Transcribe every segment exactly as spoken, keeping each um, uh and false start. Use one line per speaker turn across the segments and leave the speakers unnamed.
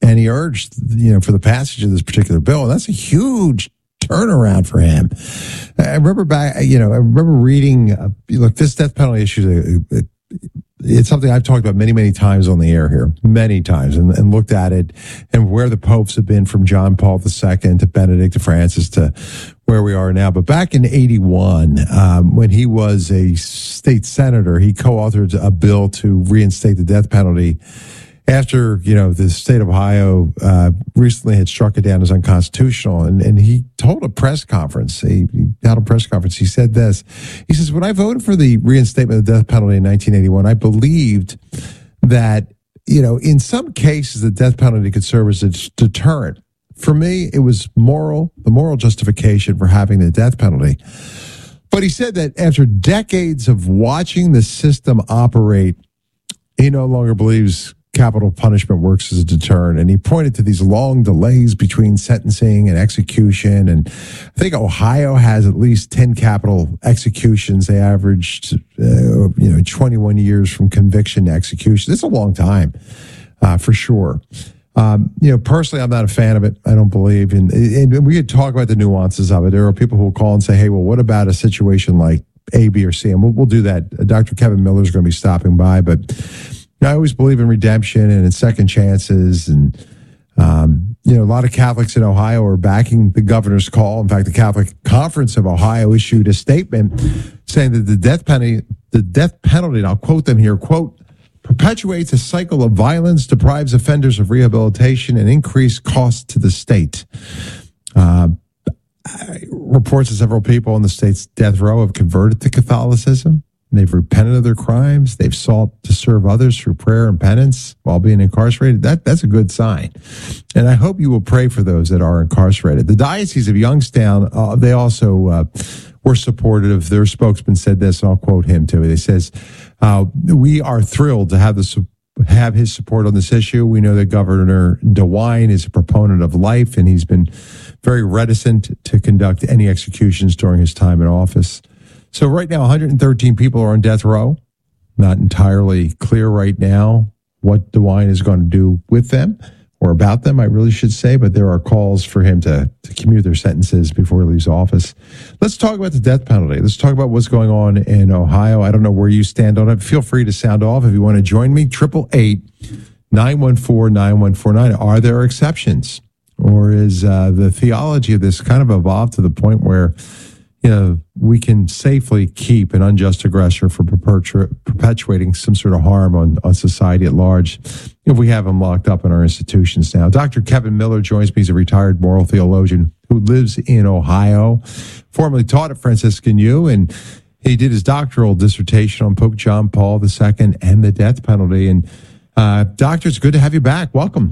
and he urged, you know, for the passage of this particular bill. And that's a huge turnaround for him. I remember back, you know, I remember reading, uh, look, this death penalty issue, uh, it, it's something I've talked about many, many times on the air here, many times, and, and looked at it and where the popes have been from John Paul the Second to Benedict to Francis to where we are now. But back in eighty-one, um, when he was a state senator, he co-authored a bill to reinstate the death penalty after, you know, the state of Ohio uh, recently had struck it down as unconstitutional. And, and he told a press conference, he, he held a press conference, he said this. He says, when I voted for the reinstatement of the death penalty in nineteen eighty-one, I believed that, you know, in some cases, the death penalty could serve as a deterrent. For me, it was moral, the moral justification for having the death penalty. But he said that after decades of watching the system operate, he no longer believes capital punishment works as a deterrent. And he pointed to these long delays between sentencing and execution. And I think Ohio has at least ten capital executions. They averaged, uh, you know, twenty-one years from conviction to execution. It's a long time, uh, for sure. Um, you know, personally, I'm not a fan of it. I don't believe in, and we could talk about the nuances of it. There are people who will call and say, hey, well, what about a situation like A, B, or C? And we'll, we'll do that. Doctor Kevin Miller is going to be stopping by, but I always believe in redemption and in second chances. And, um, you know, a lot of Catholics in Ohio are backing the governor's call. In fact, the Catholic Conference of Ohio issued a statement saying that the death penalty, the death penalty, and I'll quote them here, quote, perpetuates a cycle of violence, deprives offenders of rehabilitation, and increased costs to the state. Uh, reports that several people on the state's death row have converted to Catholicism. They've repented of their crimes. They've sought to serve others through prayer and penance while being incarcerated. That that's a good sign. And I hope you will pray for those that are incarcerated. The Diocese of Youngstown, uh, they also uh, were supportive. Their spokesman said this, and I'll quote him too. He says, uh, we are thrilled to have the have his support on this issue. We know that Governor DeWine is a proponent of life, and he's been very reticent to conduct any executions during his time in office. So right now, one hundred thirteen people are on death row. Not entirely clear right now what DeWine is going to do with them or about them, I really should say, but there are calls for him to, to commute their sentences before he leaves office. Let's talk about the death penalty. Let's talk about what's going on in Ohio. I don't know where you stand on it. Feel free to sound off if you want to join me. eight eight eight, nine one four, nine one four nine. Are there exceptions? Or is uh, the theology of this kind of evolved to the point where, you know, we can safely keep an unjust aggressor from perpetu- perpetuating some sort of harm on, on society at large if we have him locked up in our institutions now? Doctor Kevin Miller joins me. He's a retired moral theologian who lives in Ohio, formerly taught at Franciscan U, and he did his doctoral dissertation on Pope John Paul the Second and the death penalty. And uh, Doctor, it's good to have you back. Welcome.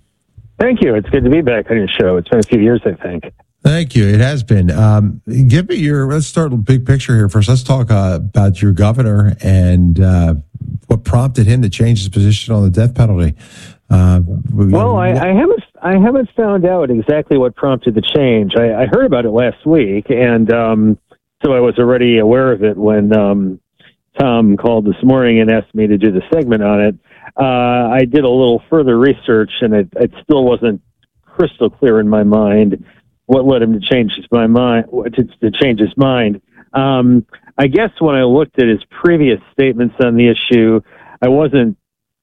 Thank you. It's good to be back on your show. It's been a few years, I think.
Thank you. It has been. Um, give me your, let's start with big picture here first. Let's talk uh, about your governor and uh, what prompted him to change his position on the death penalty. Uh,
well, I, I haven't I haven't found out exactly what prompted the change. I, I heard about it last week, and um, so I was already aware of it when um, Tom called this morning and asked me to do the segment on it. Uh, I did a little further research, and it, it still wasn't crystal clear in my mind what led him to change his my mind to, to change his mind. Um, I guess when I looked at his previous statements on the issue, I wasn't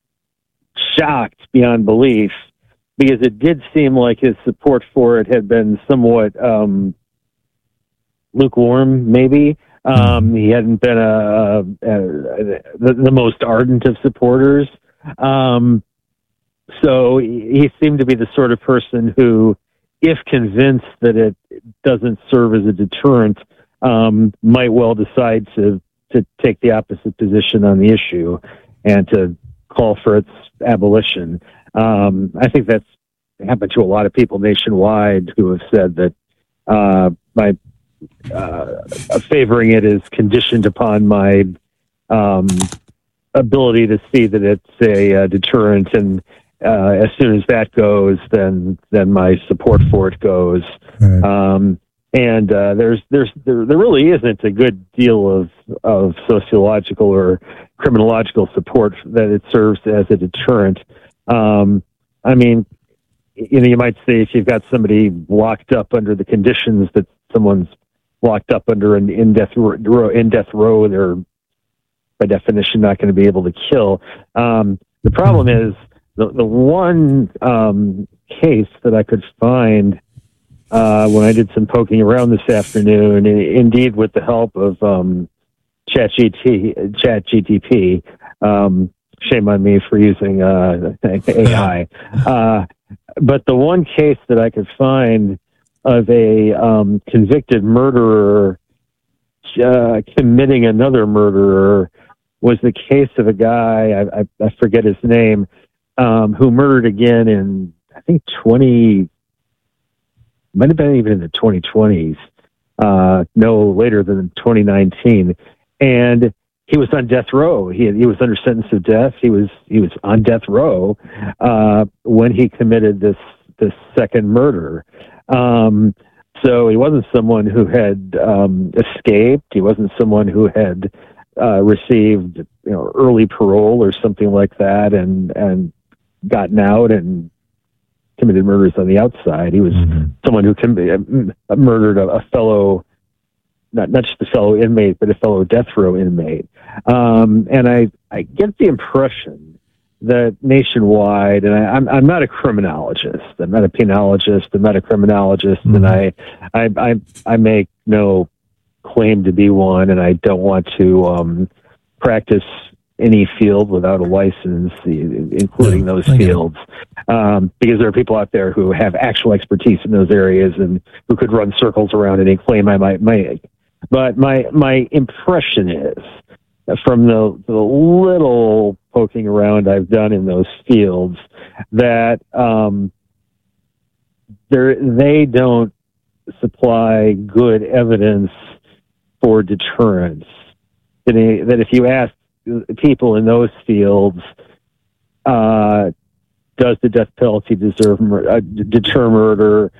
shocked beyond belief because it did seem like his support for it had been somewhat um, lukewarm. Maybe um, he hadn't been a, a, a, the, the most ardent of supporters. Um, so he seemed to be the sort of person who, if convinced that it doesn't serve as a deterrent, um, might well decide to, to take the opposite position on the issue and to call for its abolition. Um, I think that's happened to a lot of people nationwide who have said that uh, my uh, favoring it is conditioned upon my um, ability to see that it's a, a deterrent, and Uh, as soon as that goes, then then my support for it goes. Right. Um, and uh, there's there's there, there really isn't a good deal of of sociological or criminological support that it serves as a deterrent. Um, I mean, you know, you might say if you've got somebody locked up under the conditions that someone's locked up under in, in death row, in death row, they're by definition not going to be able to kill. Um, the problem is the the one um, case that I could find uh, when I did some poking around this afternoon, indeed with the help of um, ChatGPT. Um, shame on me for using uh, A I. Uh, but the one case that I could find of a um, convicted murderer uh, committing another murderer was the case of a guy, I, I, I forget his name, um, who murdered again in, I think, twenty, might have been even in the twenty twenties, uh, no later than twenty nineteen. And he was on death row. He he was under sentence of death. He was he was on death row uh, when he committed this this second murder. Um, so he wasn't someone who had um, escaped. He wasn't someone who had uh, received you know early parole or something like that, and and gotten out and committed murders on the outside. He was mm-hmm. someone who com- uh, murdered a, a fellow. Not not just a fellow inmate, but a fellow death row inmate. Um, and I, I get the impression that nationwide, and I, I'm I'm not a criminologist, I'm not a penologist, I'm not a criminologist, mm-hmm. and I, I I I make no claim to be one, and I don't want to um, practice any field without a license, including those fields, um, because there are people out there who have actual expertise in those areas and who could run circles around any claim I might make. But my my impression is, from the, the little poking around I've done in those fields, that um, they don't supply good evidence for deterrence. That, that if you ask people in those fields, uh, does the death penalty deserve mur- uh, deter murder,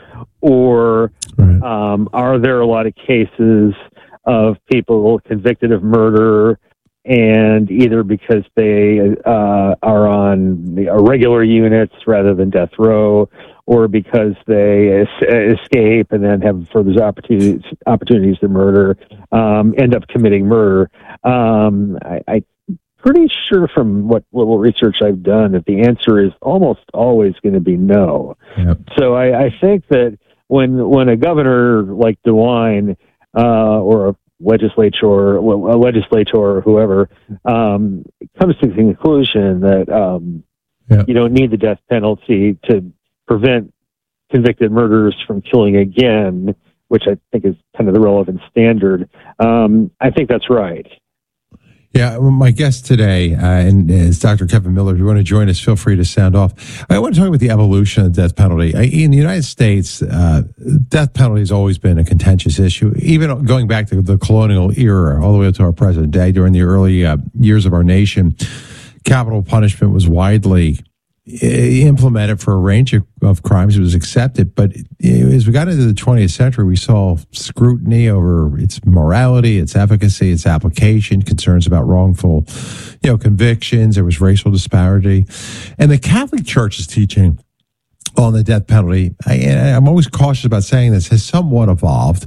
or right. um, are there a lot of cases of people convicted of murder, and either because they uh, are on the regular units rather than death row, or because they es- escape and then have further opportunities opportunities to murder, um, end up committing murder? Um, I, I pretty sure from what little research I've done that the answer is almost always going to be no. Yep. So I, I think that when when a governor like DeWine uh, or a legislature, a legislator or whoever um, comes to the conclusion that um, yep. you don't need the death penalty to prevent convicted murderers from killing again, which I think is kind of the relevant standard, um, I think that's right.
Yeah, well, my guest today uh, and is Doctor Kevin Miller. If you want to join us, feel free to sound off. I want to talk about the evolution of the death penalty. I, in the United States, uh, death penalty has always been a contentious issue, even going back to the colonial era, all the way up to our present day. During the early uh, years of our nation, capital punishment was widely implemented for a range of, of crimes. It was accepted, but as we got into the twentieth century, we saw scrutiny over its morality, its efficacy, its application, concerns about wrongful, you know, convictions. There was racial disparity, and the Catholic Church's teaching on the death penalty, I, I'm always cautious about saying this, has somewhat evolved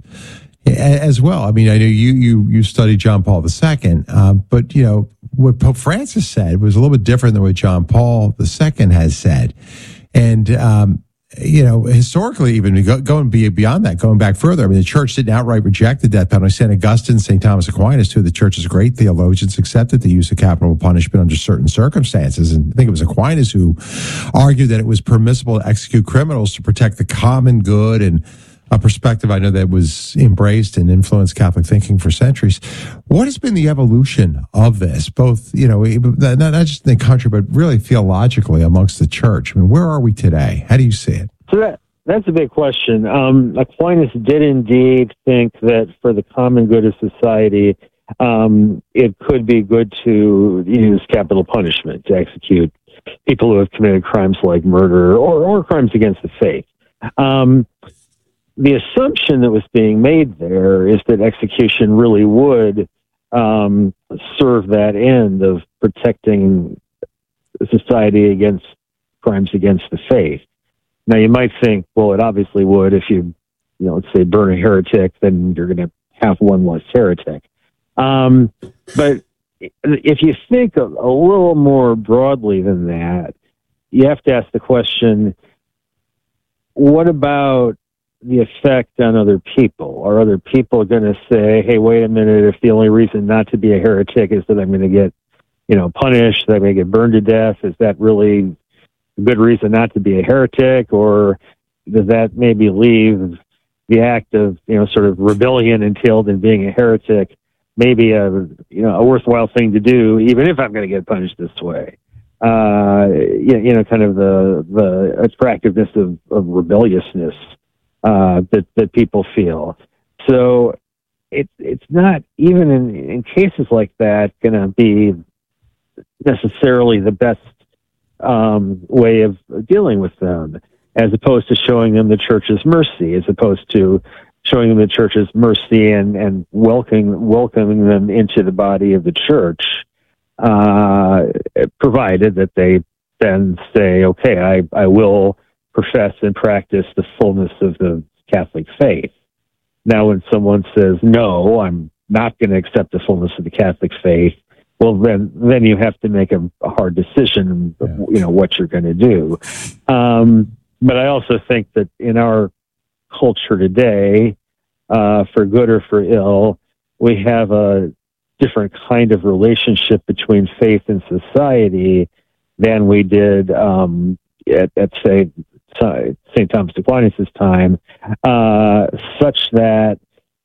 as well. I mean, I know you you you studied John Paul the Second, uh, but you know what Pope Francis said was a little bit different than what John Paul the Second has said, and um, you know historically, even go, going beyond that, going back further, I mean, the Church didn't outright reject the death penalty. Saint Augustine, Saint Thomas Aquinas, two of the Church's great theologians, accepted the use of capital punishment under certain circumstances, and I think it was Aquinas who argued that it was permissible to execute criminals to protect the common good, and a perspective I know that was embraced and influenced Catholic thinking for centuries. What has been the evolution of this, both, you know, not, not just in the country, but really theologically amongst the Church? I mean, where are we today? How do you see it?
So that, that's a big question. Um, Aquinas did indeed think that for the common good of society, um, it could be good to use capital punishment to execute people who have committed crimes like murder or, or crimes against the faith. Um, The assumption that was being made there is that execution really would um, serve that end of protecting society against crimes against the faith. Now, you might think, well, it obviously would if you, you know, let's say burn a heretic, then you're going to have one less heretic. Um, but if you think a, a little more broadly than that, you have to ask the question, what about the effect on other people? Are other people going to say, hey, wait a minute, if the only reason not to be a heretic is that I'm going to get, you know, punished, that I'm going to get burned to death, is that really a good reason not to be a heretic? Or does that maybe leave the act of, you know, sort of rebellion entailed in being a heretic maybe a, you know, a worthwhile thing to do, even if I'm going to get punished this way? Uh, you, you know, kind of the, the attractiveness of, of rebelliousness uh, that, that people feel. So it, it's not, even in, in cases like that, going to be necessarily the best um, way of dealing with them, as opposed to showing them the church's mercy, as opposed to showing them the church's mercy and, and welcoming, welcoming them into the body of the church, uh, provided that they then say, okay, I, I will profess and practice the fullness of the Catholic faith. Now, when someone says, no, I'm not going to accept the fullness of the Catholic faith, well, then, then you have to make a, a hard decision, yeah. you know, what you're going to do. Um, but I also think that in our culture today, uh, for good or for ill, we have a different kind of relationship between faith and society than we did um, at, at, say, Saint Thomas Aquinas' time, uh, such that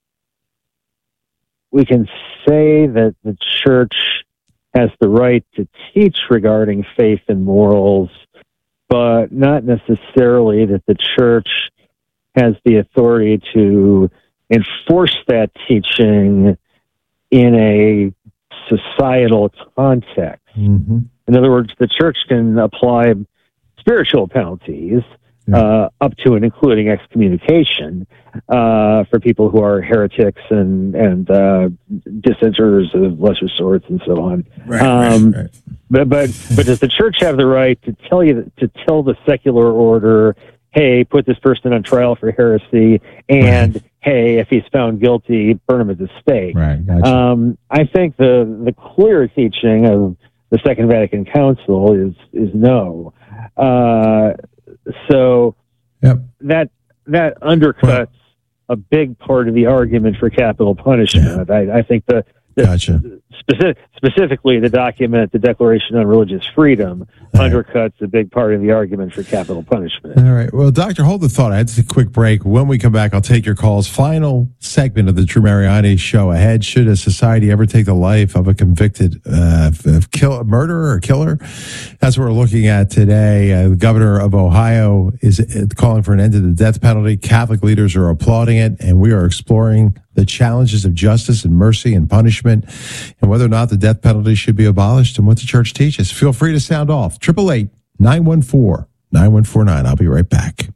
we can say that the church has the right to teach regarding faith and morals, but not necessarily that the church has the authority to enforce that teaching in a societal context. Mm-hmm. In other words, the church can apply spiritual penalties yeah. uh, up to and including excommunication uh, for people who are heretics and and uh, dissenters of lesser sorts and so on.
Right,
um,
right, right.
But but but does the church have the right to tell you to tell the secular order, hey, put this person on trial for heresy, and right. hey, if he's found guilty, burn him at the stake?
Right. Gotcha.
Um, I think the the clear teaching of the Second Vatican Council is is no. Uh, so
yep.
that that undercuts well, a big part of the argument for capital punishment. Yeah. I, I think the, the
gotcha.
specific, specifically the document, the Declaration on Religious Freedom, All undercuts right. a big part of the argument for capital punishment.
All right. Well, Doctor, hold the thought. I had to take a quick break. When we come back, I'll take your calls. Final segment of the Drew Mariani Show ahead. Should a society ever take the life of a convicted uh, kill, murderer or killer? That's what we're looking at today. Uh, the governor of Ohio is calling for an end to the death penalty. Catholic leaders are applauding it, and we are exploring the challenges of justice and mercy and punishment, and whether or not the death penalty should be abolished and what the church teaches. Feel free to sound off. triple eight, nine one four, nine one four nine. I'll be right back.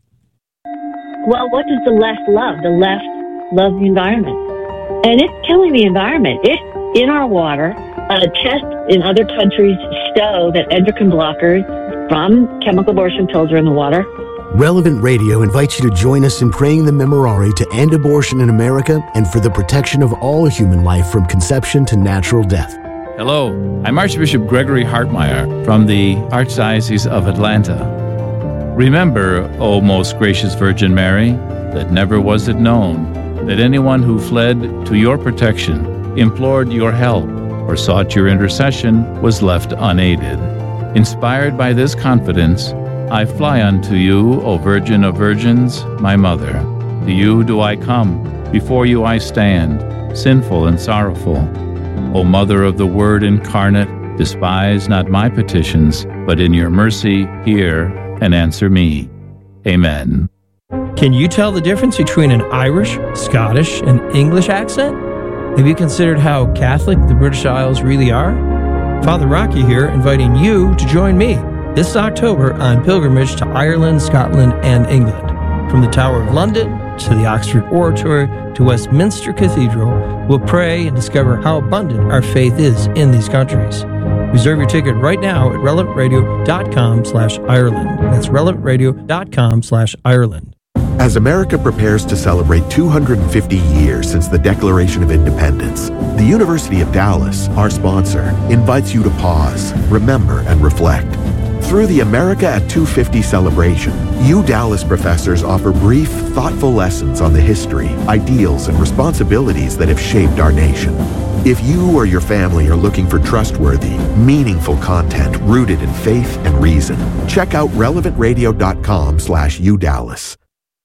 Well, what does the left love? The left loves the environment. And it's killing the environment. It's in our water. Uh, tests in other countries show that endocrine blockers from chemical abortion pills are in the water.
Relevant Radio invites you to join us in praying the Memorare to end abortion in America and for the protection of all human life from conception to natural death.
Hello, I'm Archbishop Gregory Hartmeyer from the Archdiocese of Atlanta. Remember, O most gracious Virgin Mary, that never was it known that anyone who fled to your protection, implored your help, or sought your intercession was left unaided. Inspired by this confidence, I fly unto you, O Virgin of Virgins, my Mother. To you do I come, before you I stand, sinful and sorrowful. O Mother of the Word incarnate, despise not my petitions, but in your mercy hear and answer me. Amen.
Can you tell the difference between an Irish, Scottish, and English accent? Have you considered how Catholic the British Isles really are? Father Rocky here, inviting you to join me this October on pilgrimage to Ireland, Scotland, and England. From the Tower of London to the Oxford Oratory to Westminster Cathedral, we'll pray and discover how abundant our faith is in these countries. Reserve your ticket right now at relevant radio dot com slash Ireland. That's relevant radio dot com slash Ireland.
As America prepares to celebrate two hundred fifty years since the Declaration of Independence, the University of Dallas, our sponsor, invites you to pause, remember, and reflect. Through the America at two fifty celebration, U Dallas professors offer brief, thoughtful lessons on the history, ideals, and responsibilities that have shaped our nation. If you or your family are looking for trustworthy, meaningful content rooted in faith and reason, check out relevant radio dot com slash U Dallas.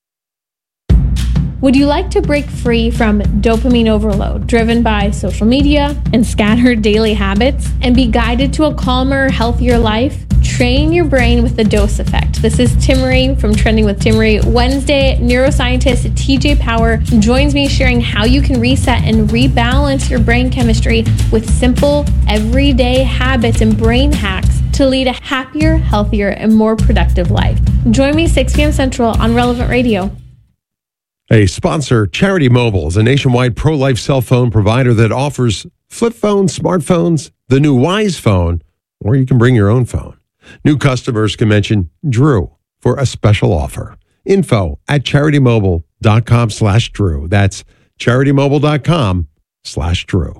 Would you like to break free from dopamine overload driven by social media and scattered daily habits and be guided to a calmer, healthier life? Train your brain with the Dose Effect. This is Timmery from Trending with Timmery. Wednesday, neuroscientist T J Power joins me sharing how you can reset and rebalance your brain chemistry with simple, everyday habits and brain hacks to lead a happier, healthier, and more productive life. Join me six p.m. Central on Relevant Radio.
A sponsor, Charity Mobile, is a nationwide pro-life cell phone provider that offers flip phones, smartphones, the new Wise phone, or you can bring your own phone. New customers can mention Drew for a special offer. Info at charitymobile.com slash Drew. That's charitymobile.com slash Drew.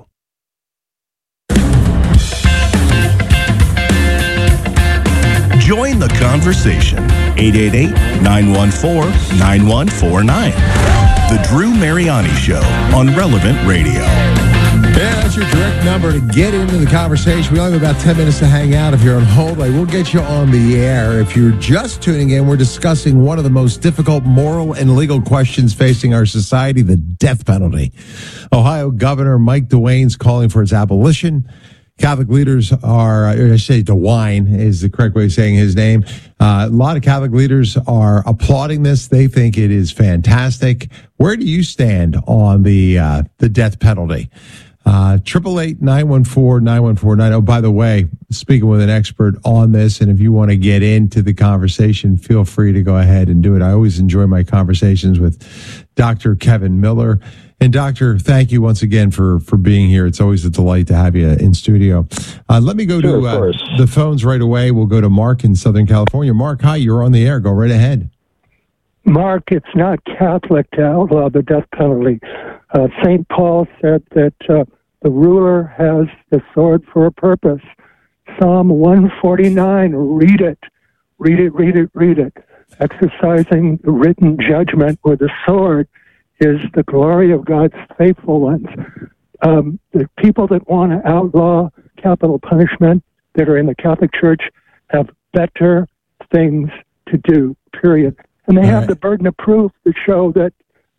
Join the conversation. eight eight eight, nine one four, nine one four nine. The Drew Mariani Show on Relevant Radio.
Yeah, that's your direct number to get into the conversation. We only have about ten minutes to hang out. If you're on hold, I will get you on the air. If you're just tuning in, we're discussing one of the most difficult moral and legal questions facing our society, the death penalty. Ohio Governor Mike DeWine's calling for its abolition. Catholic leaders are, I say DeWine is the correct way of saying his name. Uh, a lot of Catholic leaders are applauding this. They think it is fantastic. Where do you stand on the uh, the death penalty? Triple eight nine one four nine one four nine. Oh, by the way, speaking with an expert on this, and if you want to get into the conversation, feel free to go ahead and do it. I always enjoy my conversations with Doctor Kevin Miller. And Doctor, thank you once again for, for being here. It's always a delight to have you in studio. Uh, let me go sure, to uh, the phones right away. We'll go to Mark in Southern California. Mark, hi, you're on the air. Go right ahead.
Mark, it's not Catholic to outlaw the death penalty. Uh, Saint Paul said that uh, the ruler has the sword for a purpose. Psalm one forty-nine, read it, read it, read it, read it. Exercising the written judgment with the sword is the glory of God's faithful ones. Um, the people that want to outlaw capital punishment that are in the Catholic Church have better things to do, period. And they All have right. the burden of proof to show that,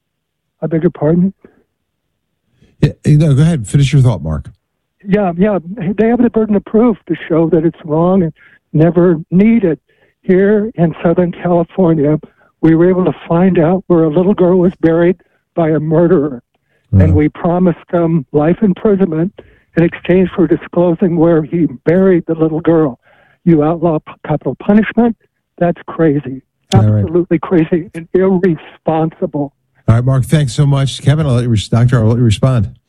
I beg your pardon?
Yeah, no, go ahead. Finish your thought, Mark.
Yeah, yeah. They have the burden of proof to show that it's wrong and never needed. Here in Southern California, we were able to find out where a little girl was buried by a murderer. Oh. And we promised them life imprisonment in exchange for disclosing where he buried the little girl. You outlaw p- capital punishment? That's crazy. Absolutely right. Crazy and irresponsible.
All right, Mark, thanks so much. Kevin, I'll let you, Doctor, I'll let you respond.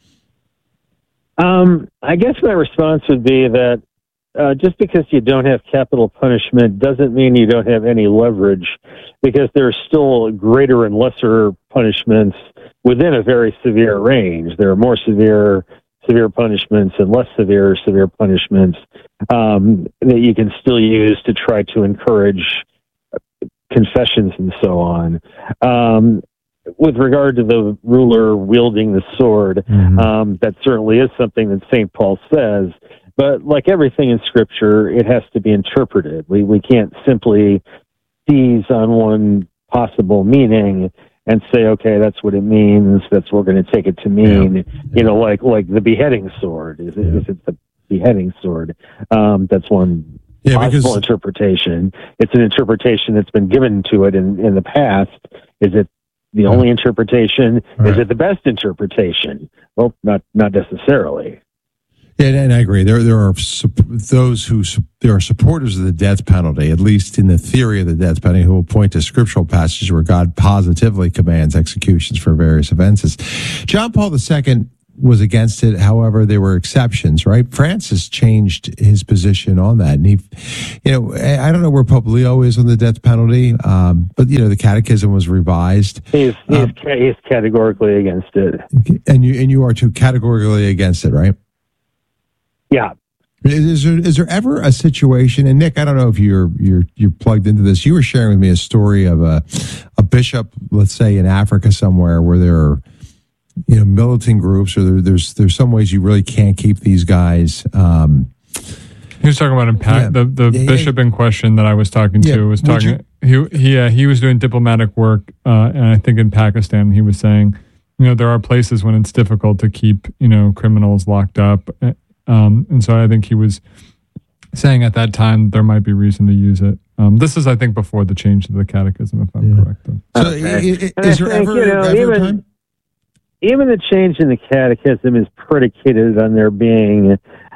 Um, I guess my response would be that uh, just because you don't have capital punishment doesn't mean you don't have any leverage, because there are still greater and lesser punishments within a very severe range. There are more severe severe punishments and less severe severe punishments um, that you can still use to try to encourage confessions and so on. Um, with regard to the ruler wielding the sword, mm-hmm. um, that certainly is something that Saint Paul says. But like everything in Scripture, it has to be interpreted. We we can't simply seize on one possible meaning and say, okay, that's what it means. That's what we're going to take it to mean. Yeah. Yeah. You know, like like the beheading sword. Is it, yeah. is it the beheading sword? Um, that's one yeah, possible because... interpretation. It's an interpretation that's been given to it in, in the past. Is it the yeah. only interpretation? Right. Is it the best interpretation? Well, not not necessarily.
And, and I agree. There, there are those who there are supporters of the death penalty, at least in the theory of the death penalty, who will point to scriptural passages where God positively commands executions for various offenses. John Paul the Second was against it. However, there were exceptions, right? Francis changed his position on that. And he, you know, I don't know where Pope Leo is on the death penalty, um, but, you know, the catechism was revised.
He's, he's,
um,
he's categorically against it.
And you, and you are too categorically against it, right?
Yeah.
Is there, is there ever a situation, and Nick, I don't know if you're you're you're plugged into this. You were sharing with me a story of a a bishop, let's say in Africa somewhere, where there are, you know, militant groups, or there, there's there's some ways you really can't keep these guys. Um,
he was talking about in pa- yeah, the the yeah, bishop in question that I was talking to yeah, was talking. You, he he uh, he was doing diplomatic work, uh, and I think in Pakistan, he was saying, you know, there are places when it's difficult to keep, you know, criminals locked up. Um, and so I think he was saying at that time there might be reason to use it. Um, this is, I think, before the change to the catechism, if I'm yeah. correct.
So okay. is, is there think, ever, you know, ever even, time? Even the change in the catechism is predicated on there being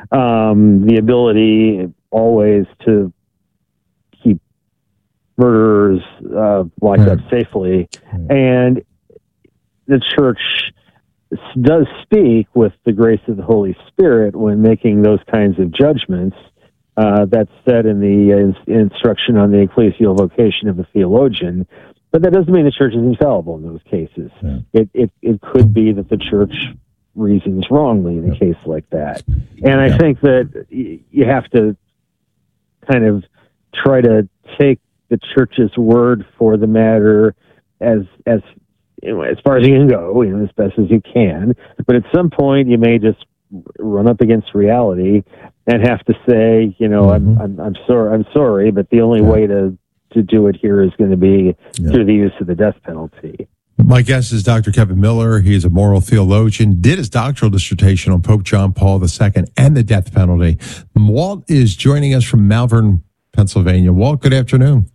um, the ability always to keep murderers uh, locked right. up safely. Right. And the church does speak with the grace of the Holy Spirit when making those kinds of judgments. Uh, that's said in the uh, instruction on the ecclesial vocation of the theologian. But that doesn't mean the church is infallible in those cases. Yeah. It, it it could be that the church reasons wrongly in a yeah. case like that. And I yeah. think that y- you have to kind of try to take the church's word for the matter as as you know, as far as you can go, you know, as best as you can. But at some point, you may just run up against reality and have to say, you know, mm-hmm. I'm I'm I'm sorry, I'm sorry, but the only yeah. way to to do it here is going to be yeah. through the use of the death penalty.
My guest is Doctor Kevin Miller. He's a moral theologian, did his doctoral dissertation on Pope John Paul the Second and the death penalty. Walt is joining us from Malvern, Pennsylvania. Walt, good afternoon.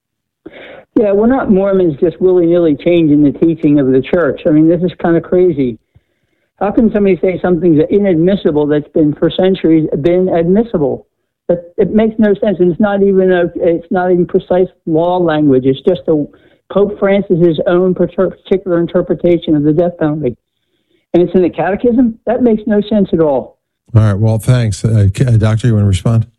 Yeah, we're not Mormons just willy-nilly changing the teaching of the church. I mean, this is kind of crazy. How can somebody say something's inadmissible that's been for centuries been admissible? But it makes no sense, and it's not even a it's not even precise law language. It's just a Pope Francis's own particular interpretation of the death penalty, and it's in the Catechism. That makes no sense at all.
All right. Well, thanks, uh, Doctor. You want to respond?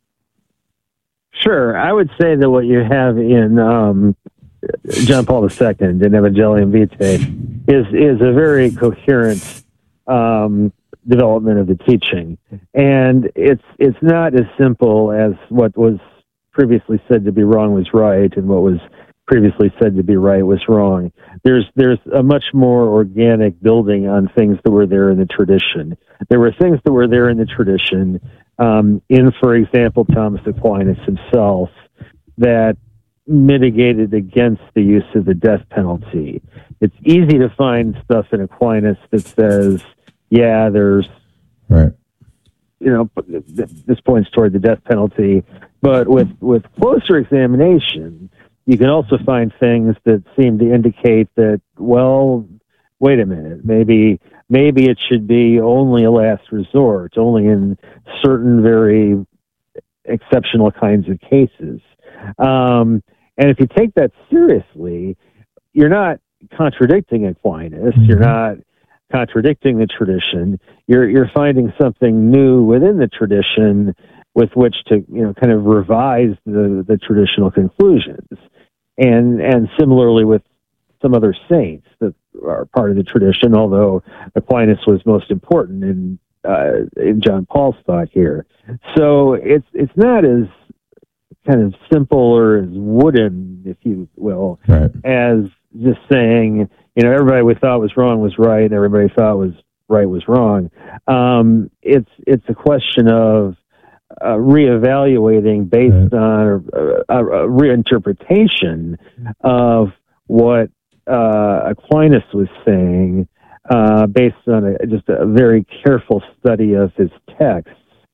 Sure. I would say that what you have in um, John Paul the Second in Evangelium Vitae is is a very coherent um, development of the teaching, and it's it's not as simple as what was previously said to be wrong was right, and what was previously said to be right was wrong. There's there's a much more organic building on things that were there in the tradition. There were things that were there in the tradition, um, in, for example, Thomas Aquinas himself, that mitigated against the use of the death penalty. It's easy to find stuff in Aquinas that says, yeah, there's,
right.
you know, this points toward the death penalty. But with, with closer examination, you can also find things that seem to indicate that, well, wait a minute, maybe maybe it should be only a last resort, only in certain very exceptional kinds of cases. Um, and if you take that seriously, you're not contradicting Aquinas. Mm-hmm. You're not contradicting the tradition. You're you're finding something new within the tradition with which to, you know, kind of revise the, the traditional conclusions. And and similarly with some other saints that are part of the tradition, although Aquinas was most important in uh, in John Paul's thought here. So it's it's not as kind of simple or as wooden, if you will,
right.
as just saying, you know, everybody we thought was wrong was right, and everybody thought was right was wrong. Um, it's it's a question of uh, reevaluating based right. on a, a, a reinterpretation of what uh, Aquinas was saying, uh, based on a, just a very careful study of his texts,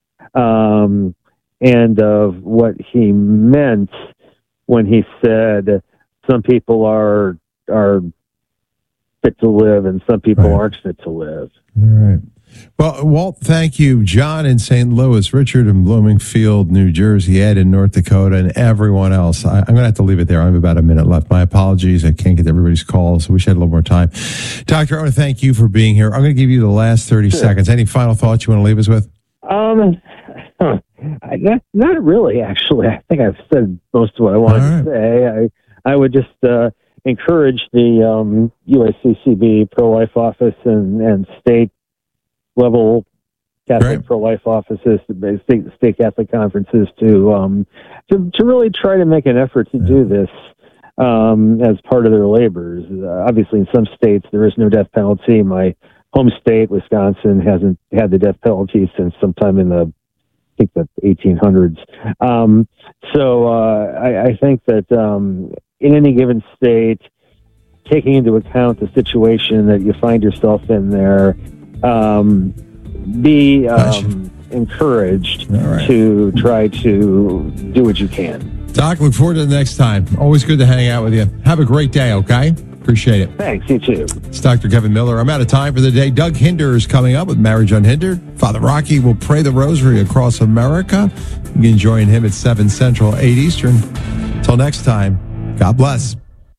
um, and of what he meant when he said some people are are fit to live and some people
right.
aren't fit to live.
All right. Well, Walt, thank you. John in Saint Louis, Richard in Bloomingfield, New Jersey, Ed in North Dakota, and everyone else. I, I'm going to have to leave it there. I have about a minute left. My apologies. I can't get to everybody's calls, so we should have a little more time. Doctor, I want to thank you for being here. I'm going to give you the last thirty sure. seconds. Any final thoughts you want to leave us with?
Um, huh, I, not, not really, actually. I think I've said most of what I wanted right. to say. I, I would just uh, encourage the um, U S C C B pro-life office and, and state level Catholic right. pro-life offices, state, state Catholic conferences to, um, to to really try to make an effort to do this um, as part of their labors. Uh, obviously, in some states, there is no death penalty. My home state, Wisconsin, hasn't had the death penalty since sometime in the, I think, the eighteen hundreds. Um, so uh, I, I think that um, in any given state, taking into account the situation that you find yourself in there, Um, be um, encouraged right. to try to do what you can.
Doc, look forward to the next time. Always good to hang out with you. Have a great day, okay? Appreciate it.
Thanks, you too.
It's Doctor Kevin Miller. I'm out of time for the day. Doug Hinder is coming up with Marriage Unhindered. Father Rocky will pray the rosary across America. You can join him at seven Central, eight Eastern. Until next time, God bless.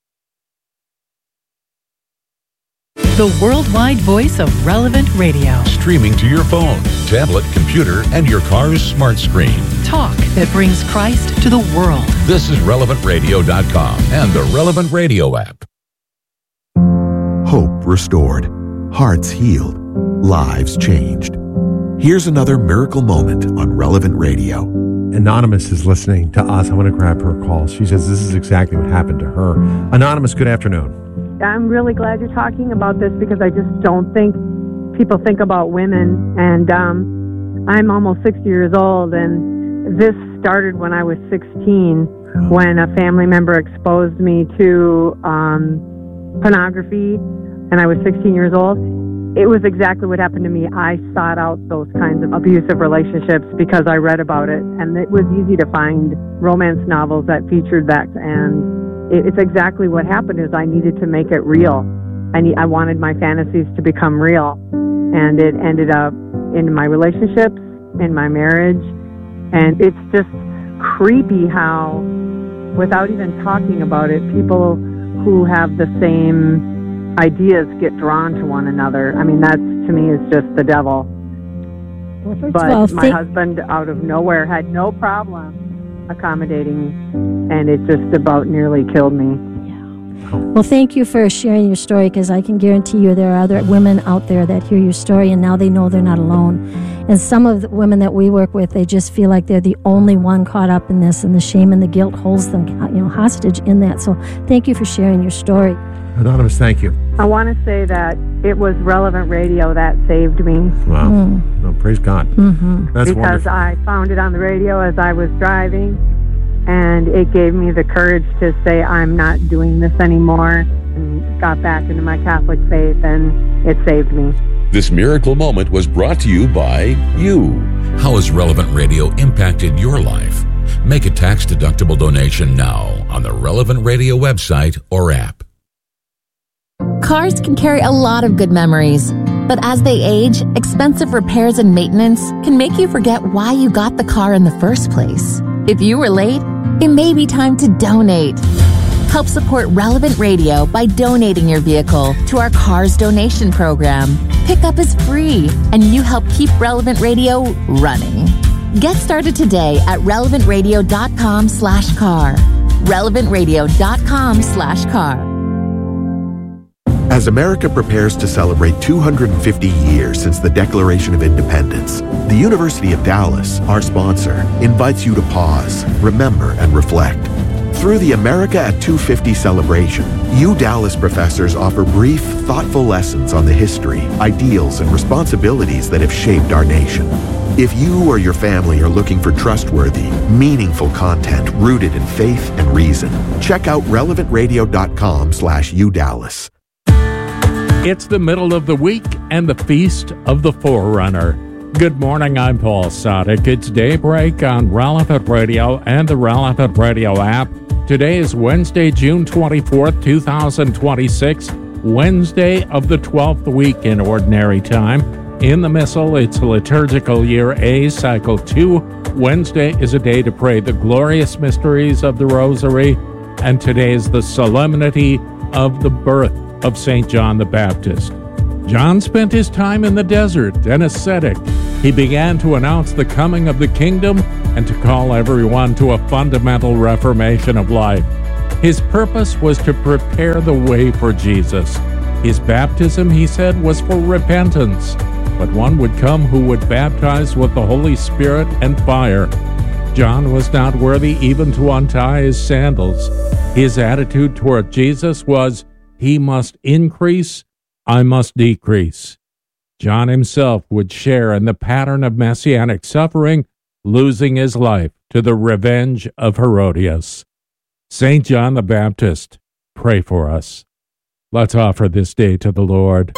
The worldwide voice of Relevant Radio.
Streaming to your phone, tablet, computer, and your car's smart screen.
Talk that brings Christ to the world.
This is relevant radio dot com and the Relevant Radio app.
Hope restored, hearts healed, lives changed. Here's another miracle moment on Relevant Radio.
Anonymous is listening to us. I want to grab her call. She says this is exactly what happened to her. Anonymous, good afternoon.
I'm really glad you're talking about this because I just don't think people think about women. And um, I'm almost sixty years old, and this started when I was sixteen, when a family member exposed me to um, pornography, and I was sixteen years old. It was exactly what happened to me. I sought out those kinds of abusive relationships because I read about it, and it was easy to find romance novels that featured that, and it's exactly what happened is I needed to make it real. I, need, I wanted my fantasies to become real. And it ended up in my relationships, in my marriage. And it's just creepy how, without even talking about it, people who have the same ideas get drawn to one another. I mean, that to me is just the devil. Well, but all, my th- husband, out of nowhere, had no problem accommodating, and it just about nearly killed me.
Yeah. Well, thank you for sharing your story, because I can guarantee you there are other women out there that hear your story and now they know they're not alone. And some of the women that we work with, they just feel like they're the only one caught up in this, and the shame and the guilt holds them, you know, hostage in that. So thank you for sharing your story.
Anonymous, thank you.
I want to say that it was Relevant Radio that saved me.
Wow. Mm. No, praise God.
Mm-hmm.
That's
because
wonderful.
I found it on the radio as I was driving, and it gave me the courage to say I'm not doing this anymore, and got back into my Catholic faith, and it saved me.
This miracle moment was brought to you by you. How has Relevant Radio impacted your life? Make a tax-deductible donation now on the Relevant Radio website or app.
Cars can carry a lot of good memories, but as they age, expensive repairs and maintenance can make you forget why you got the car in the first place. If you were late, it may be time to donate. Help support Relevant Radio by donating your vehicle to our Cars Donation Program. Pickup is free, and you help keep Relevant Radio running. Get started today at relevant radio dot com slash car. relevant radio dot com slash car.
As America prepares to celebrate two hundred fifty years since the Declaration of Independence, the University of Dallas, our sponsor, invites you to pause, remember, and reflect. Through the America at two fifty celebration, U Dallas professors offer brief, thoughtful lessons on the history, ideals, and responsibilities that have shaped our nation. If you or your family are looking for trustworthy, meaningful content rooted in faith and reason, check out relevant radio dot com slash U Dallas.
It's the middle of the week and the Feast of the Forerunner. Good morning, I'm Paul Sadek. It's Daybreak on Relevant Radio and the Relevant Radio app. Today is Wednesday, June twenty-fourth, twenty twenty-six, Wednesday of the twelfth week in Ordinary Time. In the Missal, it's liturgical year A, cycle two. Wednesday is a day to pray the glorious mysteries of the Rosary, and today is the solemnity of the birth of Saint John the Baptist. John spent his time in the desert, an ascetic. He began to announce the coming of the kingdom and to call everyone to a fundamental reformation of life. His purpose was to prepare the way for Jesus. His baptism, he said, was for repentance, but one would come who would baptize with the Holy Spirit and fire. John was not worthy even to untie his sandals. His attitude toward Jesus was, he must increase, I must decrease. John himself would share in the pattern of messianic suffering, losing his life to the revenge of Herodias. Saint John the Baptist, pray for us. Let's offer this day to the Lord.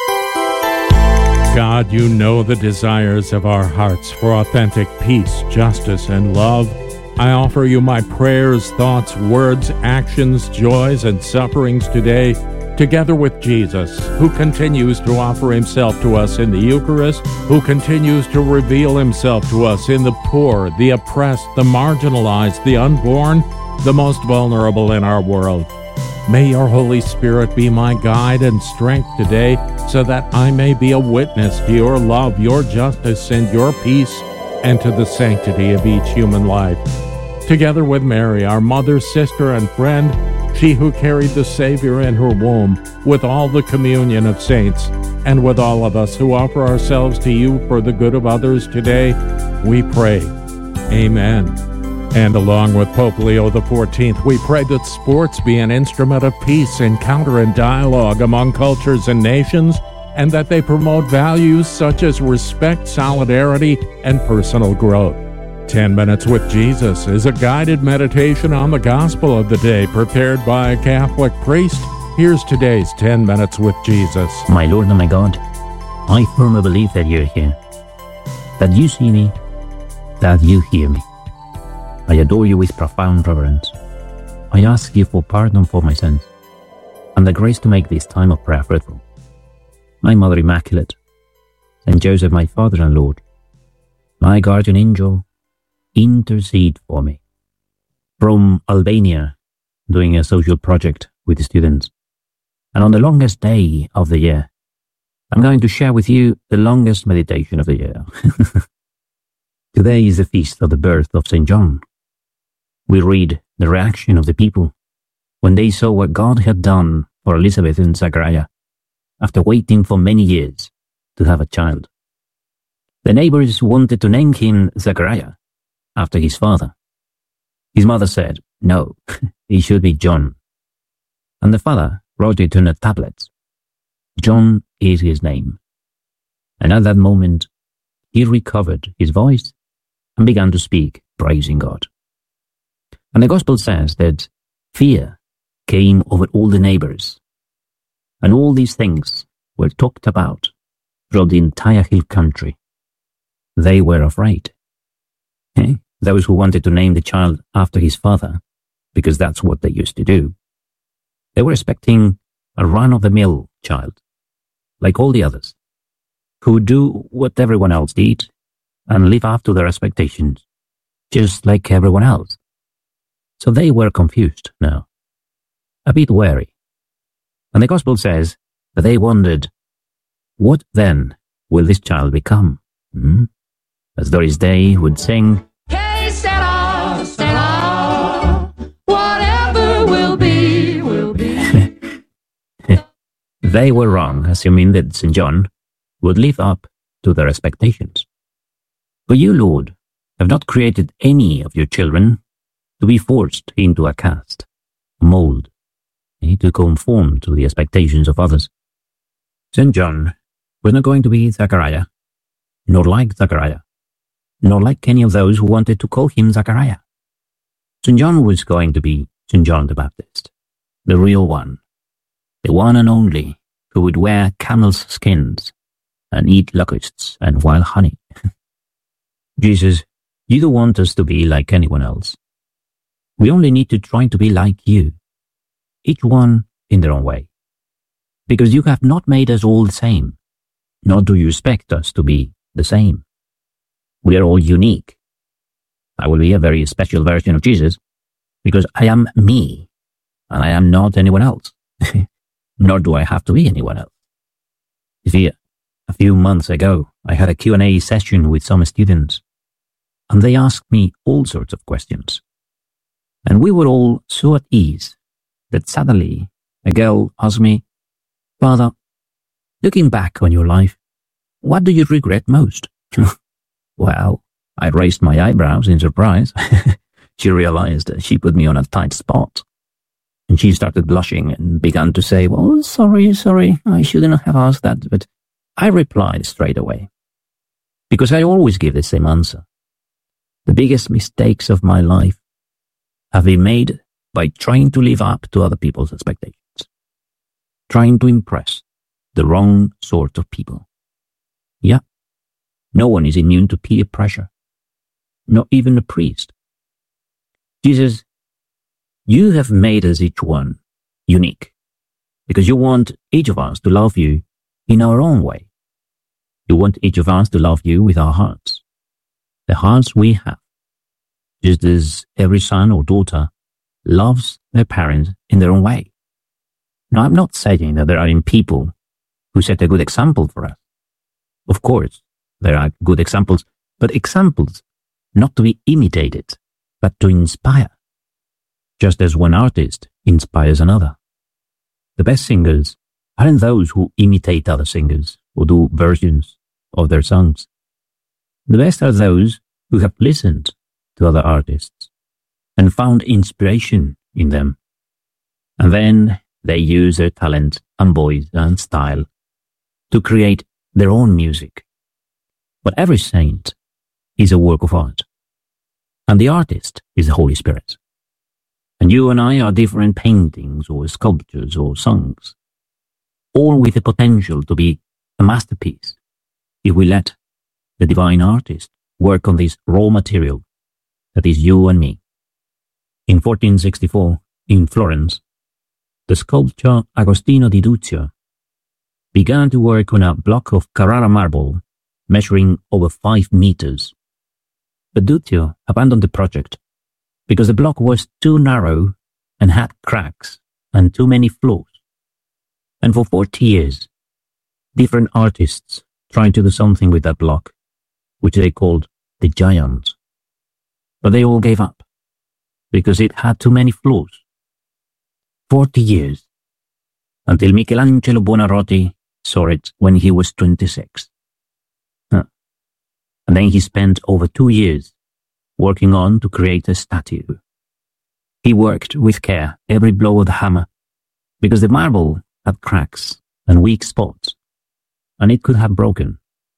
God, you know the desires of our hearts for authentic peace, justice, and love. I offer you my prayers, thoughts, words, actions, joys, and sufferings today, together with Jesus, who continues to offer himself to us in the Eucharist, who continues to reveal himself to us in the poor, the oppressed, the marginalized, the unborn, the most vulnerable in our world. May your Holy Spirit be my guide and strength today, so that I may be a witness to your love, your justice, and your peace, and to the sanctity of each human life. Together with Mary, our mother, sister, and friend, she who carried the Savior in her womb, with all the communion of saints, and with all of us who offer ourselves to you for the good of others today, we pray. Amen. And along with Pope Leo the fourteenth, we pray that sports be an instrument of peace, encounter, and dialogue among cultures and nations, and that they promote values such as respect, solidarity, and personal growth. Ten Minutes with Jesus is a guided meditation on the gospel of the day prepared by a Catholic priest. Here's today's Ten Minutes with Jesus.
My Lord and my God, I firmly believe that you're here, that you see me, that you hear me. I adore you with profound reverence. I ask you for pardon for my sins, and the grace to make this time of prayer fruitful. My Mother Immaculate, Saint Joseph, my Father and Lord, my guardian angel, intercede for me. From Albania, doing a social project with the students, and on the longest day of the year, I'm going to share with you the longest meditation of the year. Today is the feast of the birth of Saint John. We read the reaction of the people when they saw what God had done for Elizabeth and Zachariah after waiting for many years to have a child. The neighbors wanted to name him Zachariah after his father. His mother said, no, he should be John. And the father wrote it on a tablet. John is his name. And at that moment, he recovered his voice and began to speak, praising God. And the Gospel says that fear came over all the neighbors, and all these things were talked about throughout the entire hill country. They were afraid. Eh? Those who wanted to name the child after his father, because that's what they used to do. They were expecting a run-of-the-mill child, like all the others, who would do what everyone else did and live up to their expectations, just like everyone else. So they were confused now, a bit wary. And the Gospel says that they wondered, what then will this child become? Hmm? As Doris Day would sing,
Hey, Sarah, Sarah, whatever will be, will be.
They were wrong, assuming that Saint John would live up to their expectations. For you, Lord, have not created any of your children to be forced into a caste, a mold, to conform to the expectations of others. Saint John was not going to be Zachariah, nor like Zachariah, nor like any of those who wanted to call him Zachariah. Saint John was going to be Saint John the Baptist, the real one, the one and only who would wear camels' skins and eat locusts and wild honey. Jesus, you don't want us to be like anyone else. We only need to try to be like you, each one in their own way, because you have not made us all the same. nor do you expect us to be the same. We are all unique. I will be a very special version of Jesus because I am me and I am not anyone else, nor do I have to be anyone else. You see, a few months ago, I had a Q and A session with some students, and they asked me all sorts of questions. And we were all so at ease that suddenly a girl asked me, "Father, looking back on your life, what do you regret most?" Well, I raised my eyebrows in surprise. She realized that she put me on a tight spot. And she started blushing and began to say, "Well, sorry, sorry, I shouldn't have asked that." But I replied straight away, because I always give the same answer. The biggest mistakes of my life have been made by trying to live up to other people's expectations, trying to impress the wrong sort of people. Yeah, no one is immune to peer pressure, not even a priest. Jesus, you have made us each one unique because you want each of us to love you in our own way. You want each of us to love you with our hearts, the hearts we have, just as every son or daughter loves their parents in their own way. Now, I'm not saying that there aren't people who set a good example for us. Of course, there are good examples, but examples not to be imitated, but to inspire, just as one artist inspires another. The best singers aren't those who imitate other singers or do versions of their songs. The best are those who have listened to other artists and found inspiration in them. And then they use their talent and voice and style to create their own music. But every saint is a work of art, and the artist is the Holy Spirit. And you and I are different paintings or sculptures or songs, all with the potential to be a masterpiece if we let the divine artist work on this raw material that is you and me. In fourteen sixty-four, in Florence, the sculptor Agostino di Duccio began to work on a block of Carrara marble measuring over five meters. But Duccio abandoned the project because the block was too narrow and had cracks and too many flaws. And for forty years, different artists tried to do something with that block, which they called the Giant. But they all gave up because it had too many flaws. Forty years, until Michelangelo Buonarroti saw it when he was twenty-six. Huh. And then he spent over two years working on to create a statue. He worked with care every blow of the hammer because the marble had cracks and weak spots, and it could have broken.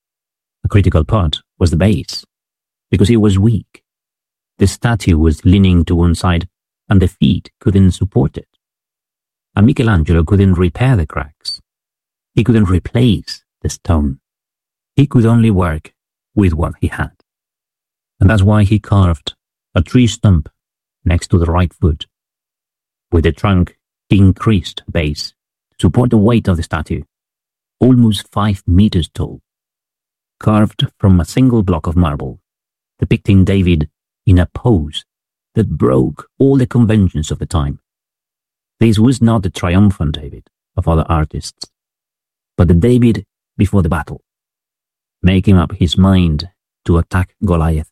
A critical part was the base, because it was weak. The statue was leaning to one side, and the feet couldn't support it. And Michelangelo couldn't repair the cracks. He couldn't replace the stone. He could only work with what he had. And that's why he carved a tree stump next to the right foot, with the trunk increased base to support the weight of the statue, almost five meters tall, carved from a single block of marble, depicting David in a pose that broke all the conventions of the time. This was not the triumphant David of other artists, but the David before the battle, making up his mind to attack Goliath.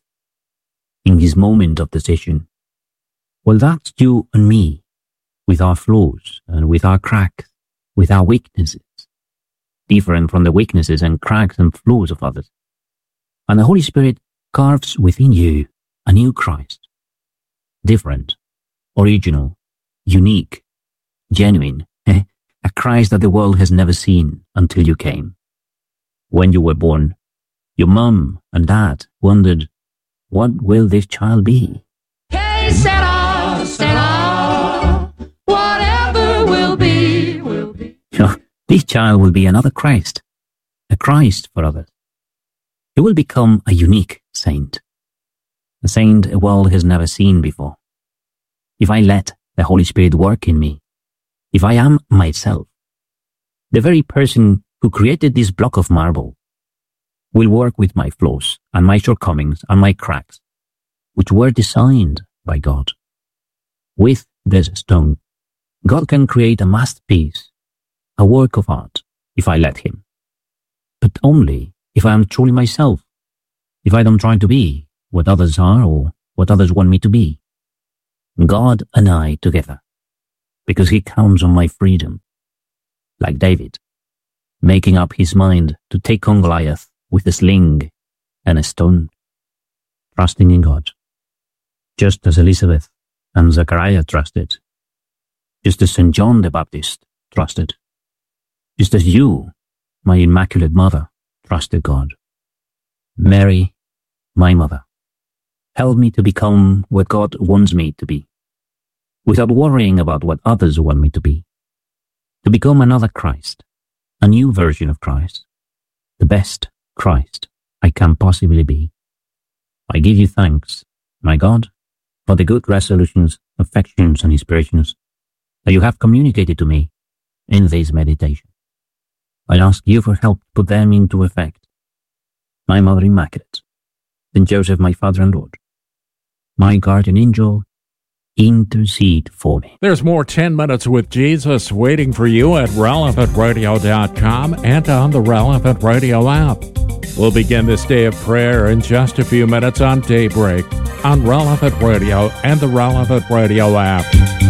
In his moment of decision, well, that's you and me, with our flaws and with our cracks, with our weaknesses, different from the weaknesses and cracks and flaws of others. And the Holy Spirit carves within you a new Christ, different, original, unique, genuine, a Christ that the world has never seen until you came. When you were born, your mum and dad wondered, what will this child be?
Que sera, sera, whatever will be, will be.
This child will be another Christ, a Christ for others. He will become a unique saint, a saint a world has never seen before. If I let the Holy Spirit work in me, if I am myself, the very person who created this block of marble, will work with my flaws and my shortcomings and my cracks, which were designed by God. With this stone, God can create a masterpiece, a work of art, if I let him. But only if I am truly myself, if I don't try to be what others are or what others want me to be. God and I together, because he counts on my freedom, like David, making up his mind to take on Goliath with a sling and a stone, trusting in God, just as Elizabeth and Zechariah trusted, just as Saint John the Baptist trusted, just as you, my Immaculate Mother, trusted God. Mary, my mother, help me to become what God wants me to be, without worrying about what others want me to be, to become another Christ, a new version of Christ, the best Christ I can possibly be. I give you thanks, my God, for the good resolutions, affections, and inspirations that you have communicated to me in this meditation. I ask you for help to put them into effect. My Mother Immaculate, Saint Joseph, my Father and Lord, my guardian angel, intercede for me.
There's more ten minutes with Jesus waiting for you at relevant radio dot com and on the Relevant Radio app. We'll begin this day of prayer in just a few minutes on Daybreak on Relevant Radio and the Relevant Radio app.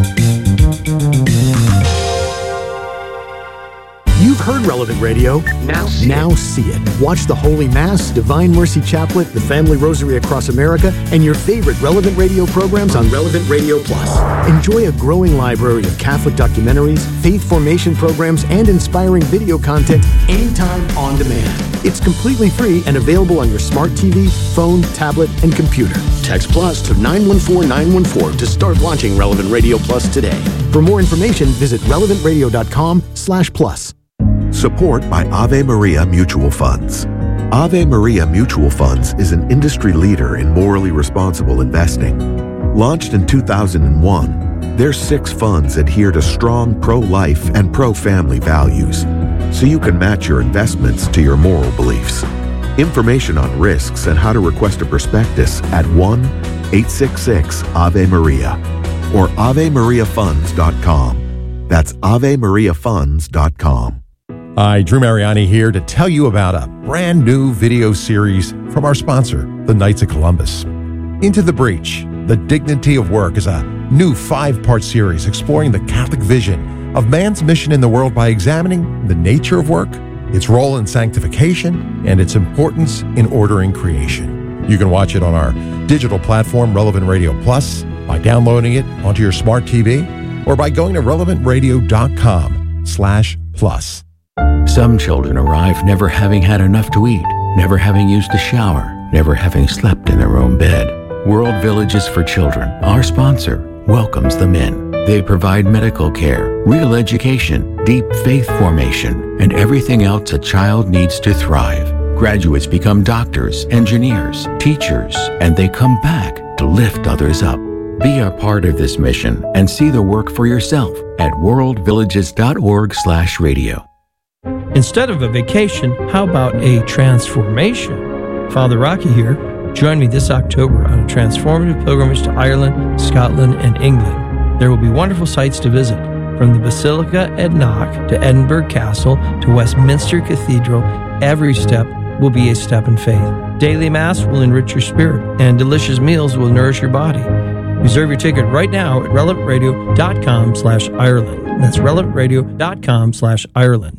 You've heard Relevant Radio. Now see, now it. see it. Watch the Holy Mass, Divine Mercy Chaplet, the Family Rosary Across America, and your favorite Relevant Radio programs on Relevant Radio Plus. Enjoy a growing library of Catholic documentaries, faith formation programs, and inspiring video content anytime on demand. It's completely free and available on your smart T V, phone, tablet, and computer. Text Plus to nine one four nine one four to start launching Relevant Radio Plus today. For more information, visit relevant radio dot com slash plus.
Support by Ave Maria Mutual Funds. Ave Maria Mutual Funds is an industry leader in morally responsible investing. Launched in two thousand one, their six funds adhere to strong pro-life and pro-family values, so you can match your investments to your moral beliefs. Information on risks and how to request a prospectus at one eight six six Ave Maria or ave maria funds dot com. That's ave maria funds dot com.
Hi, Drew Mariani here to tell you about a brand new video series from our sponsor, the Knights of Columbus. Into the Breach, The Dignity of Work is a new five-part series exploring the Catholic vision of man's mission in the world by examining the nature of work, its role in sanctification, and its importance in ordering creation. You can watch it on our digital platform, Relevant Radio Plus, by downloading it onto your smart T V, or by going to relevant radio dot com slash plus.
Some children arrive never having had enough to eat, never having used a shower, never having slept in their own bed. World Villages for Children, our sponsor, welcomes them in. They provide medical care, real education, deep faith formation, and everything else a child needs to thrive. Graduates become doctors, engineers, teachers, and they come back to lift others up. Be a part of this mission and see the work for yourself at world villages dot org slash radio.
Instead of a vacation, how about a transformation? Father Rocky here. Join me this October on a transformative pilgrimage to Ireland, Scotland, and England. There will be wonderful sights to visit, from the Basilica at Knock to Edinburgh Castle to Westminster Cathedral. Every step will be a step in faith. Daily Mass will enrich your spirit, and delicious meals will nourish your body. Reserve your ticket right now at relevant radio dot com slash Ireland. That's relevant radio dot com slash Ireland.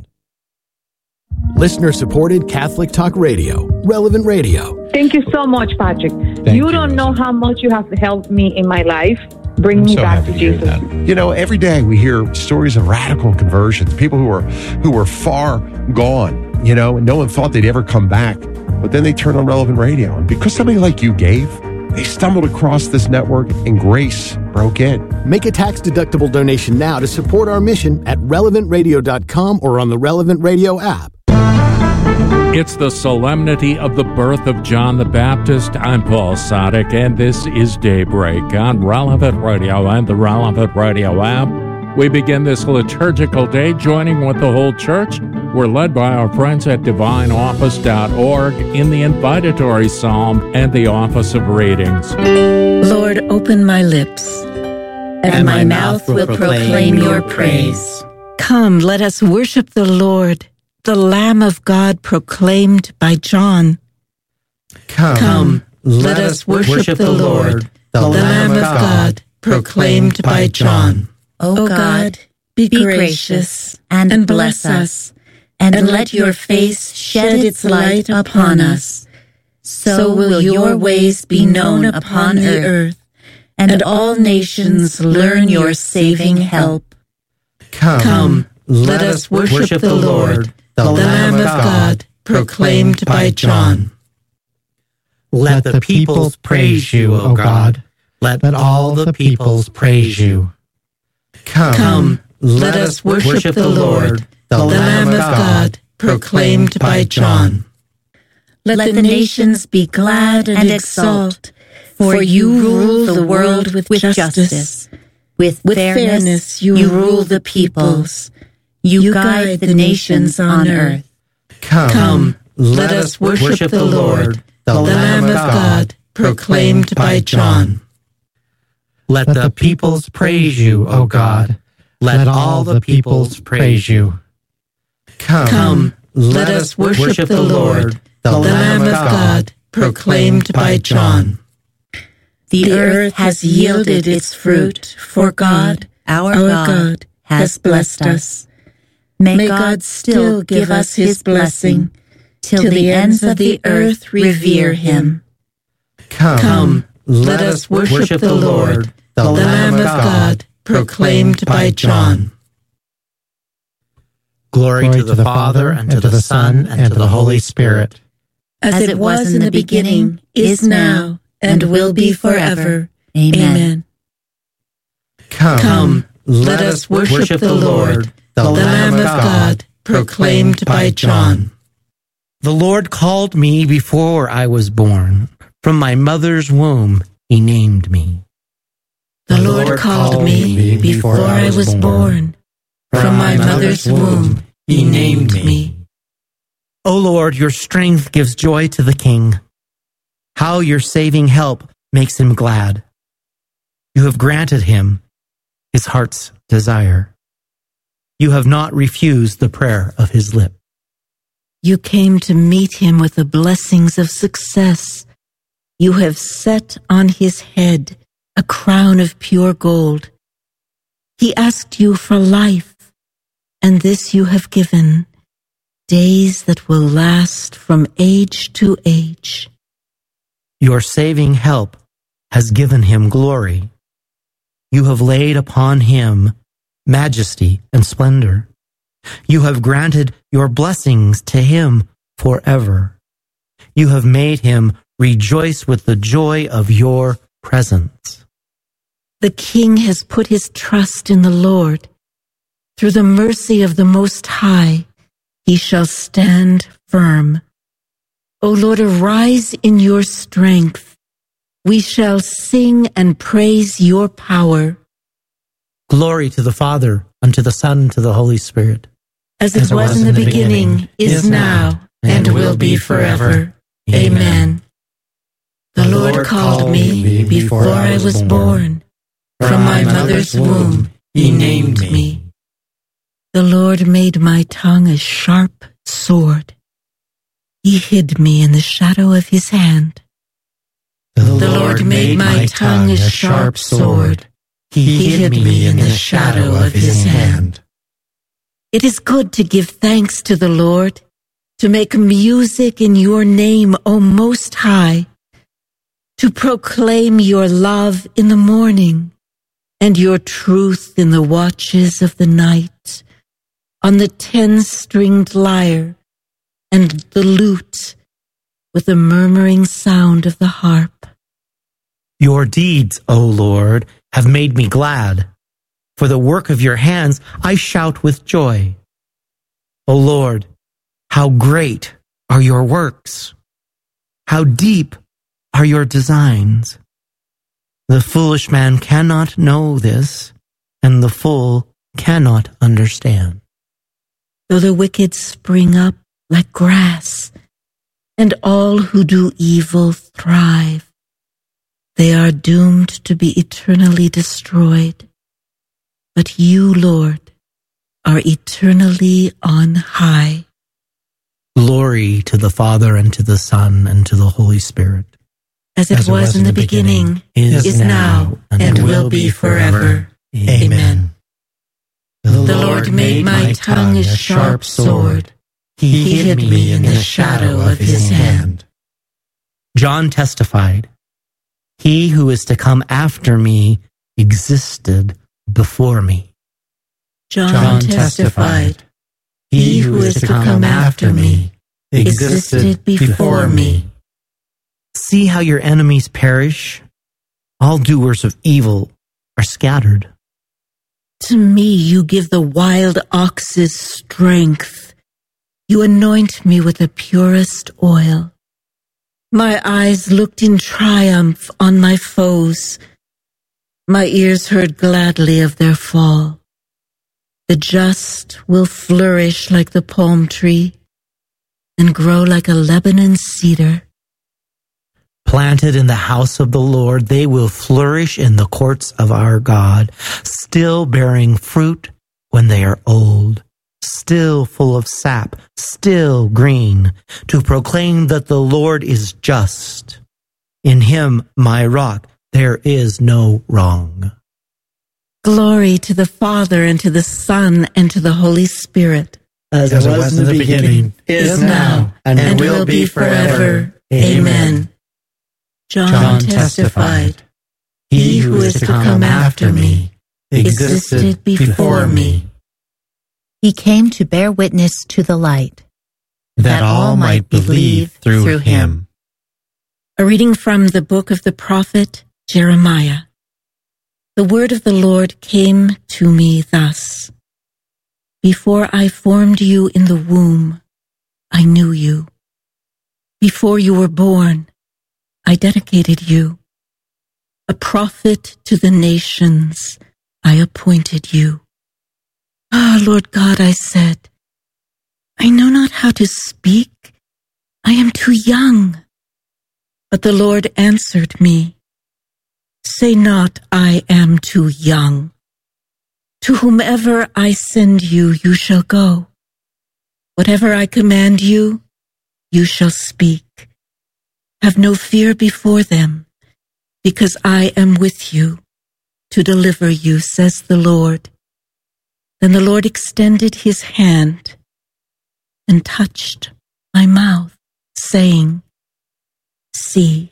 Listener-supported Catholic Talk Radio, Relevant Radio.
Thank you so much, Patrick.
Thank
you,
you
don't know how much you have helped me in my life. Bring
I'm
me
so
back
happy
to
hear
Jesus.
that. You know, every day we hear stories of radical conversions, people who are who were far gone, you know, and no one thought they'd ever come back. But then they turned on Relevant Radio. And because somebody like you gave, they stumbled across this network and grace broke in.
Make a tax-deductible donation now to support our mission at relevant radio dot com or on the Relevant Radio app.
It's the solemnity of the birth of John the Baptist. I'm Paul Sadek, and this is Daybreak on Relevant Radio and the Relevant Radio app. We begin this liturgical day joining with the whole church We're led by our friends at divine office dot org in the invitatory psalm and the office of readings.
Lord, open my lips, and, and my, my mouth will proclaim your praise. Come, let us worship the Lord, the Lamb of God proclaimed by John.
Come, Come let us worship the Lord, the Lamb of God proclaimed by John.
O God, be gracious and bless us, and let your face shed its light upon us. So will your ways be known upon the earth, and all nations learn your saving help.
Come, Come let us worship the Lord, the Lamb of God proclaimed by John.
Let the peoples praise you, O God. Let all the peoples praise you.
Come, Come let us worship the Lord, the Lamb of God proclaimed by John.
Let the nations be glad and exult, for you rule the world with justice. With fairness you rule the peoples. You guide the nations on earth.
Come, Come let us worship the Lord, the Lamb of God proclaimed by John.
Let the peoples praise you, O God. Let all the peoples praise you.
Come, Come let us worship the Lord, the Lamb of God proclaimed by John.
The earth has yielded its fruit, for God, our God, has blessed us. May God still give us his blessing, till the ends of the earth revere him.
Come, Come let us worship the Lord, the Lamb of God proclaimed by John.
Glory to the Father, and to the Son, and to the Holy Spirit.
As it was in the beginning, is now, and will be forever. Amen.
Come, Come let us worship the Lord, the Lamb of God proclaimed by John.
The Lord called me before I was born. From my mother's womb, he named me.
The Lord called me before I was born. From my mother's womb, he named me.
O Lord, your strength gives joy to the king. How your saving help makes him glad. You have granted him his heart's desire. You have not refused the prayer of his lips.
You came to meet him with the blessings of success. You have set on his head a crown of pure gold. He asked you for life, and this you have given, days that will last from age to age.
Your saving help has given him glory. You have laid upon him majesty and splendor. You have granted your blessings to him forever. You have made him rejoice with the joy of your presence.
The king has put his trust in the Lord. Through the mercy of the Most High, he shall stand firm. O Lord, arise in your strength. We shall sing and praise your power.
Glory to the Father, and to the Son, and to the Holy Spirit.
As it, As it was, was in the, the beginning, beginning, is now, and, and will be forever. Amen. The Lord called me before I was born. From my mother's womb, he named me. The Lord made my tongue a sharp sword. He hid me in the shadow of his hand.
The, the Lord made my tongue a sharp sword. He hid me in the shadow of his hand.
It is good to give thanks to the Lord, to make music in your name, O Most High, to proclaim your love in the morning and your truth in the watches of the night, on the ten-stringed lyre and the lute with the murmuring sound of the harp.
Your deeds, O Lord, have made me glad. For the work of your hands I shout with joy. O Lord, how great are your works! How deep are your designs! The foolish man cannot know this, and the fool cannot understand.
though the wicked spring up like grass, and all who do evil thrive, they are doomed to be eternally destroyed. But you, Lord, are eternally on high.
Glory to the Father, and to the Son, and to the Holy Spirit.
As it, As it was, was in the beginning, beginning is, is now, and, and will be forever. Amen.
The Lord made my tongue a sharp sword. He hid me in the shadow of his hand.
John testified, "He who is to come after me existed before me."
John, John testified,
"He who is to come after me existed before me."
See how your enemies perish? All doers of evil are scattered.
To me you give the wild ox's strength. You anoint me with the purest oil. My eyes looked in triumph on my foes. My ears heard gladly of their fall. The just will flourish like the palm tree and grow like a Lebanon cedar.
Planted in the house of the Lord, they will flourish in the courts of our God, still bearing fruit when they are old, still full of sap, still green, to proclaim that the Lord is just. In him, my rock, there is no wrong.
Glory to the Father, and to the Son, and to the Holy Spirit.
As, As it was, was in the beginning, is now, and, and will be forever. Amen.
John, John testified, "He who is to come after me existed before me."
He came to bear witness to the light,
that all might believe through him.
A reading from the book of the prophet Jeremiah. The word of the Lord came to me thus: Before I formed you in the womb, I knew you. Before you were born, I dedicated you. A prophet to the nations, I appointed you. Ah, Lord God, I said, I know not how to speak. I am too young. But the Lord answered me, Say not, I am too young. To whomever I send you, you shall go. Whatever I command you, you shall speak. Have no fear before them, because I am with you to deliver you, says the Lord. Then the Lord extended his hand and touched my mouth, saying, See,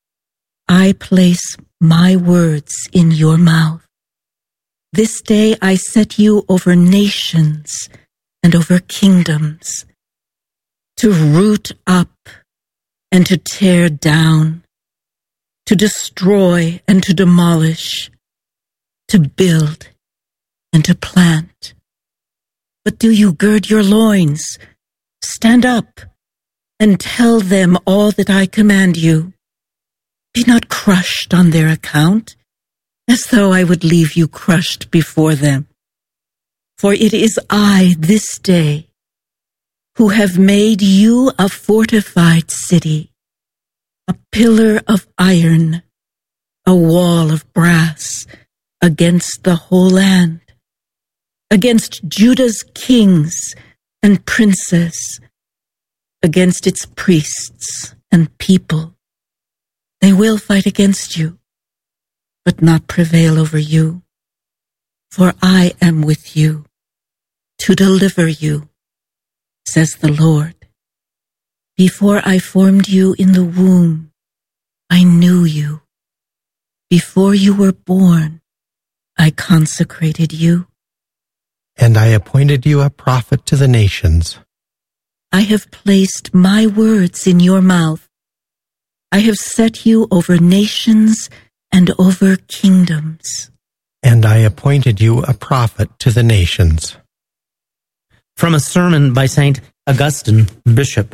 I place my words in your mouth. This day I set you over nations and over kingdoms, to root up and to tear down, to destroy and to demolish, to build and to plant. But do you gird your loins, stand up, and tell them all that I command you. Be not crushed on their account, as though I would leave you crushed before them. For it is I this day who have made you a fortified city, a pillar of iron, a wall of brass against the whole land, against Judah's kings and princes, against its priests and people. They will fight against you, but not prevail over you. For I am with you to deliver you, says the Lord. Before I formed you in the womb, I knew you. Before you were born, I consecrated you.
And I appointed you a prophet to the nations.
I have placed my words in your mouth. I have set you over nations and over kingdoms.
And I appointed you a prophet to the nations.
From a sermon by Saint Augustine, Bishop.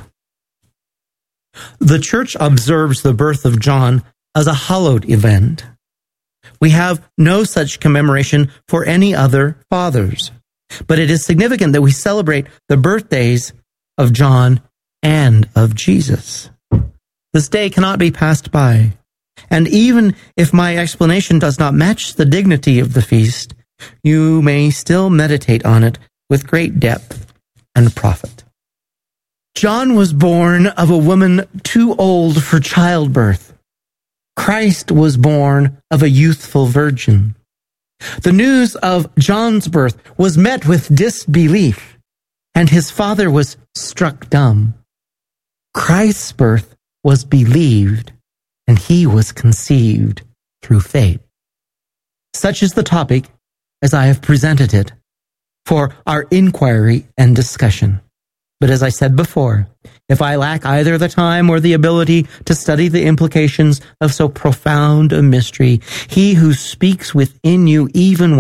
The Church observes the birth of John as a hallowed event. We have no such commemoration for any other fathers. But it is significant that we celebrate the birthdays of John and of Jesus. This day cannot be passed by. And even if my explanation does not match the dignity of the feast, you may still meditate on it with great depth and profit. John was born of a woman too old for childbirth. Christ was born of a youthful virgin. The news of John's birth was met with disbelief, and his father was struck dumb. Christ's birth was believed, and he was conceived through faith. Such is the topic as I have presented it for our inquiry and discussion. But as I said before, if I lack either the time or the ability to study the implications of so profound a mystery, he who speaks within you even